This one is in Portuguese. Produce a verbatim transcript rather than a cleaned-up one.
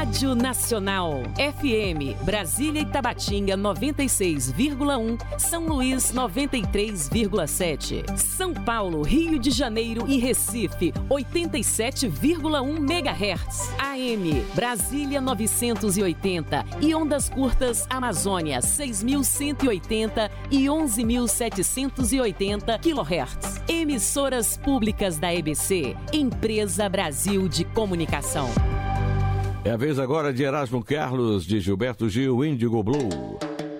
Rádio Nacional. F M, Brasília e Tabatinga noventa e seis vírgula um, São Luís noventa e três vírgula sete. São Paulo, Rio de Janeiro e Recife oitenta e sete vírgula um megahertz. A M, Brasília novecentos e oitenta e ondas curtas Amazônia seis mil cento e oitenta e onze mil setecentos e oitenta quilohertz. Emissoras públicas da E B C, Empresa Brasil de Comunicação. É a vez agora de Erasmo Carlos, de Gilberto Gil, Índigo Blue.